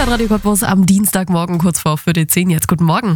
Hier Radio Cottbus am Dienstagmorgen kurz vor Viertel 10. Jetzt guten Morgen.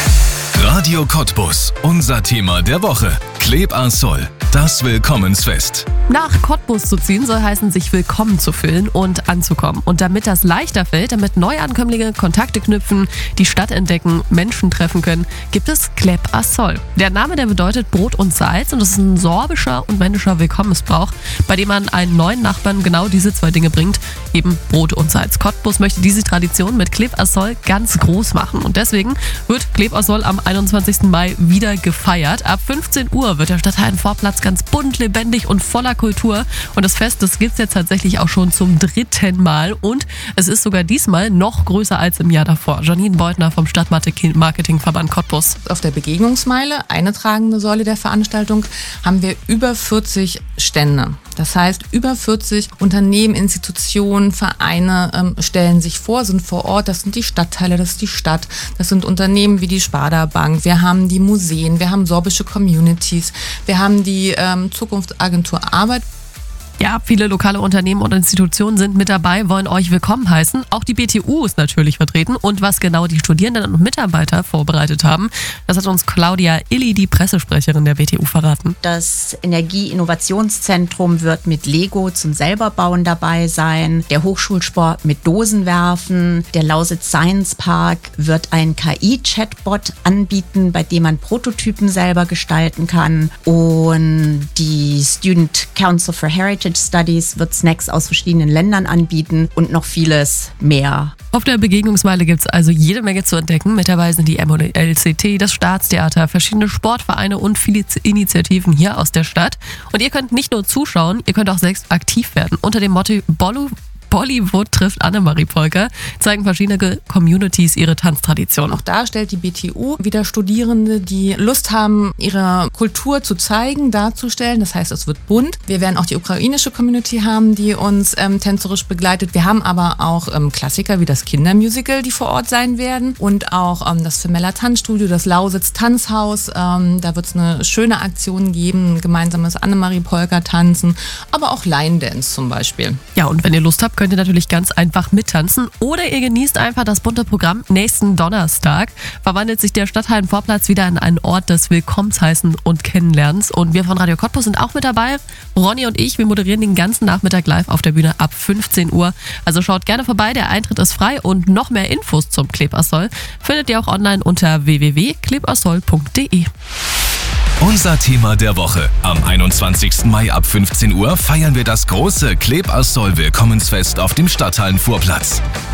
Radio Cottbus, unser Thema der Woche. Klebassol, das Willkommensfest. Nach Cottbus zu ziehen soll heißen, sich willkommen zu fühlen und anzukommen. Und damit das leichter fällt, damit Neuankömmlinge Kontakte knüpfen, die Stadt entdecken, Menschen treffen können, gibt es Klebassol. Der Name, der bedeutet Brot und Salz und es ist ein sorbischer und männlicher Willkommensbrauch, bei dem man einen neuen Nachbarn genau diese zwei Dinge bringt, eben Brot und Salz. Cottbus möchte diese Tradition mit Klebassol ganz groß machen und deswegen wird Klebassol am 21. Mai wieder gefeiert. Ab 15 Uhr wird der Stadthallenvorplatz ganz bunt, lebendig und voller Kultur. Und das Fest, das gibt es jetzt tatsächlich auch schon zum 3. Mal. Und es ist sogar diesmal noch größer als im Jahr davor. Janine Beutner vom Stadtmarketingverband Cottbus. Auf der Begegnungsmeile, eine tragende Säule der Veranstaltung, haben wir über 40 Stände. Das heißt, über 40 Unternehmen, Institutionen, Vereine stellen sich vor, sind vor Ort. Das sind die Stadtteile, das ist die Stadt. Das sind Unternehmen wie die Sparda Bank. Wir haben die Museen, wir haben sorbische Communities, wir haben die Zukunftsagentur Arbeit. Ja, viele lokale Unternehmen und Institutionen sind mit dabei, wollen euch willkommen heißen. Auch die BTU ist natürlich vertreten. Und was genau die Studierenden und Mitarbeiter vorbereitet haben, das hat uns Claudia Illy, die Pressesprecherin der BTU, verraten. Das Energieinnovationszentrum wird mit Lego zum Selberbauen dabei sein. Der Hochschulsport mit Dosenwerfen. Der Lausitz Science Park wird ein KI-Chatbot anbieten, bei dem man Prototypen selber gestalten kann. Und die Student Council for Heritage Studies wird Snacks aus verschiedenen Ländern anbieten und noch vieles mehr. Auf der Begegnungsmeile gibt es also jede Menge zu entdecken. Mit dabei sind die MLCT, das Staatstheater, verschiedene Sportvereine und viele Initiativen hier aus der Stadt. Und ihr könnt nicht nur zuschauen, ihr könnt auch selbst aktiv werden. Unter dem Motto Bollywood trifft Annemarie Polker zeigen verschiedene Communities ihre Tanztradition. Auch da stellt die BTU wieder Studierende, die Lust haben, ihre Kultur zu zeigen, darzustellen. Das heißt, es wird bunt. Wir werden auch die ukrainische Community haben, die uns tänzerisch begleitet. Wir haben aber auch Klassiker wie das Kindermusical, die vor Ort sein werden. Und auch das Femella Tanzstudio, das Lausitz Tanzhaus. Da wird es eine schöne Aktion geben, gemeinsames Annemarie Polker tanzen, aber auch Line Dance zum Beispiel. Ja, und wenn ihr Lust habt, könnt ihr natürlich ganz einfach mittanzen oder ihr genießt einfach das bunte Programm. Nächsten Donnerstag verwandelt sich der Stadthallenvorplatz wieder in einen Ort des Willkommensheißen und Kennenlernens. Und wir von Radio Cottbus sind auch mit dabei. Ronny und ich, wir moderieren den ganzen Nachmittag live auf der Bühne ab 15 Uhr. Also schaut gerne vorbei, der Eintritt ist frei und noch mehr Infos zum Klebassol findet ihr auch online unter www.klebassol.de. Unser Thema der Woche. Am 21. Mai ab 15 Uhr feiern wir das große Klebassol Willkommensfest auf dem Stadthallenvorplatz.